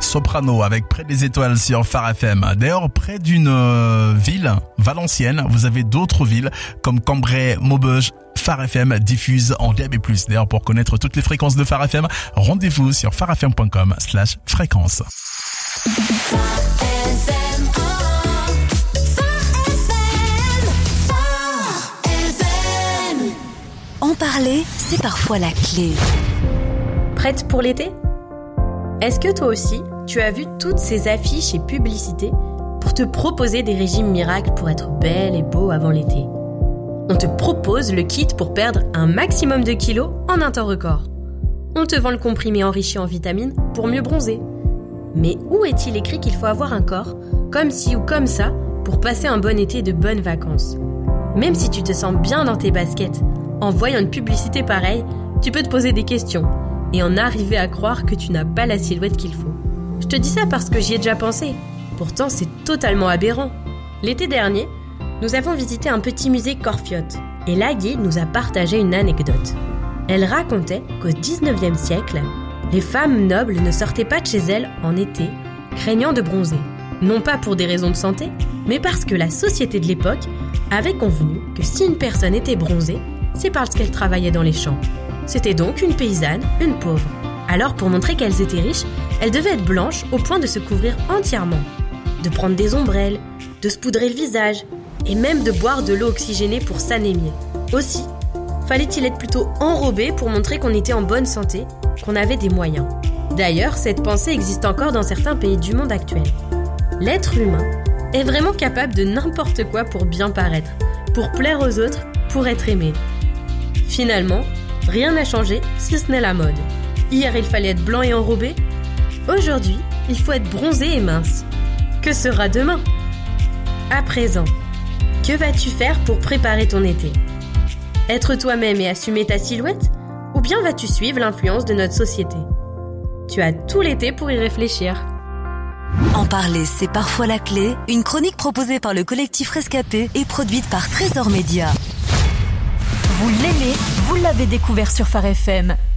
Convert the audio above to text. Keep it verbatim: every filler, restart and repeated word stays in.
Soprano avec Près des étoiles sur Phare F M. D'ailleurs, près d'une euh, ville, Valenciennes, vous avez d'autres villes comme Cambrai, Maubeuge. Phare F M diffuse en D A B plus. D'ailleurs, pour connaître toutes les fréquences de Phare F M, rendez-vous sur pharefm point com slash fréquence. En parler, c'est parfois la clé. Prête pour l'été ? Est-ce que toi aussi, tu as vu toutes ces affiches et publicités pour te proposer des régimes miracles pour être belle et beau avant l'été ? On te propose le kit pour perdre un maximum de kilos en un temps record. On te vend le comprimé enrichi en vitamines pour mieux bronzer. Mais où est-il écrit qu'il faut avoir un corps comme ci ou comme ça pour passer un bon été et de bonnes vacances ? Même si tu te sens bien dans tes baskets, en voyant une publicité pareille, tu peux te poser des questions et en arriver à croire que tu n'as pas la silhouette qu'il faut. Je te dis ça parce que j'y ai déjà pensé. Pourtant, c'est totalement aberrant. L'été dernier, nous avons visité un petit musée Corfiote et la guide nous a partagé une anecdote. Elle racontait qu'au dix-neuvième siècle, les femmes nobles ne sortaient pas de chez elles en été, craignant de bronzer. Non pas pour des raisons de santé, mais parce que la société de l'époque avait convenu que si une personne était bronzée, c'est parce qu'elle travaillait dans les champs. C'était donc une paysanne, une pauvre. Alors pour montrer qu'elles étaient riches, elles devaient être blanches au point de se couvrir entièrement, de prendre des ombrelles, de se poudrer le visage, et même de boire de l'eau oxygénée pour s'anémier. Aussi, fallait-il être plutôt enrobé pour montrer qu'on était en bonne santé, qu'on avait des moyens. D'ailleurs, cette pensée existe encore dans certains pays du monde actuel. L'être humain est vraiment capable de n'importe quoi pour bien paraître, pour plaire aux autres, pour être aimé. Finalement, rien n'a changé si ce n'est la mode. Hier, il fallait être blanc et enrobé. Aujourd'hui, il faut être bronzé et mince. Que sera demain ? À présent, que vas-tu faire pour préparer ton été ? Être toi-même et assumer ta silhouette ? Ou bien vas-tu suivre l'influence de notre société ? Tu as tout l'été pour y réfléchir. En parler, c'est parfois la clé. Une chronique proposée par le collectif Rescapé et produite par Trésor Média. Vous l'aimez, vous l'avez découvert sur Phare F M.